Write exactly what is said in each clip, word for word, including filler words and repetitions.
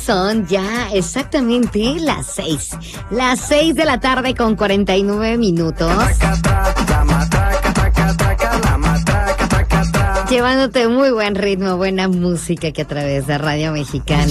son ya exactamente las seis. Las seis de la tarde con cuarenta y nueve minutos. Llevándote muy buen ritmo, buena música que a través de Radio Mexicana.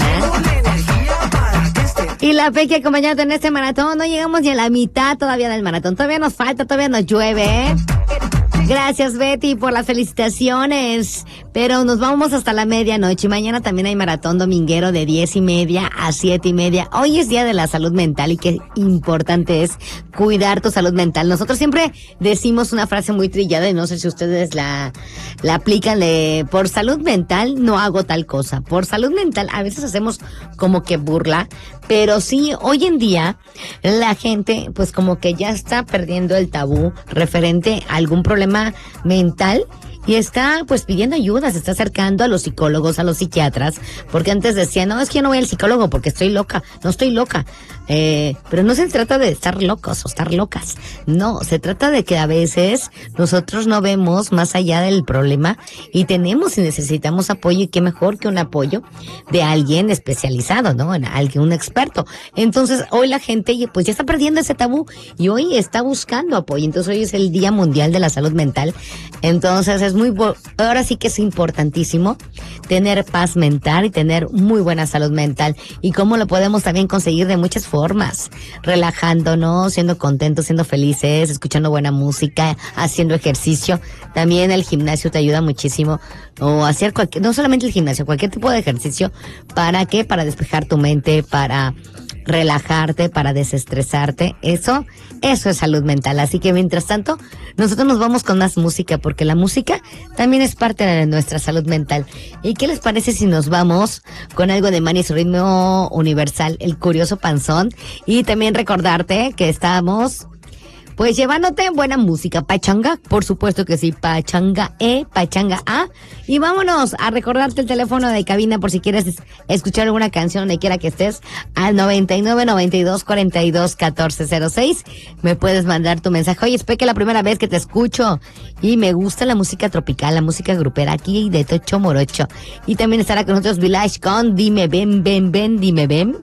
Y la Peque acompañándote en este maratón. No llegamos ni a la mitad todavía del maratón. Todavía nos falta, todavía nos llueve. Gracias, Betty, por las felicitaciones. Pero nos vamos hasta la medianoche. Mañana también hay maratón dominguero de diez y media a siete y media. Hoy es Día de la Salud Mental y qué importante es cuidar tu salud mental. Nosotros siempre decimos una frase muy trillada y no sé si ustedes la, la aplican de por salud mental no hago tal cosa. Por salud mental a veces hacemos como que burla, pero sí, hoy en día la gente pues como que ya está perdiendo el tabú referente a algún problema mental y está pues pidiendo ayuda, se está acercando a los psicólogos, a los psiquiatras, porque antes decían, no, es que yo no voy al psicólogo porque estoy loca, no estoy loca. Eh, pero no se trata de estar locos o estar locas, no, se trata de que a veces nosotros no vemos más allá del problema y tenemos y necesitamos apoyo, y qué mejor que un apoyo de alguien especializado, ¿no? En alguien, un experto. Entonces hoy la gente pues ya está perdiendo ese tabú y hoy está buscando apoyo. Entonces hoy es el Día Mundial de la Salud Mental. Entonces es muy, ahora sí que es importantísimo tener paz mental y tener muy buena salud mental. ¿Y cómo lo podemos también conseguir? De muchas formas, relajándonos, siendo contentos, siendo felices, escuchando buena música, haciendo ejercicio. También el gimnasio te ayuda muchísimo, o hacer cualquier, no solamente el gimnasio, cualquier tipo de ejercicio. ¿Para qué? Para despejar tu mente, para relajarte, para desestresarte. Eso, eso es salud mental. Así que mientras tanto, nosotros nos vamos con más música, porque la música también es parte de nuestra salud mental. ¿Y qué les parece si nos vamos con algo de Manny y su ritmo universal, el curioso panzón? Y también recordarte que estamos pues llevándote buena música, pachanga, por supuesto que sí, pachanga E, pachanga A. Y vámonos a recordarte el teléfono de cabina por si quieres escuchar alguna canción donde quiera que estés, al noventa y nueve, noventa y dos, cuarenta y dos, catorce cero seis. Me puedes mandar tu mensaje. Oye, es que la primera vez que te escucho y me gusta la música tropical, la música grupera aquí de Tocho Morocho. Y también estará con nosotros Village con Dime Ven, Ven, Ven, Dime Ven.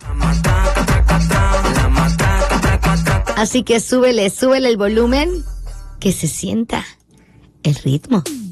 Así que súbele, súbele el volumen, que se sienta el ritmo.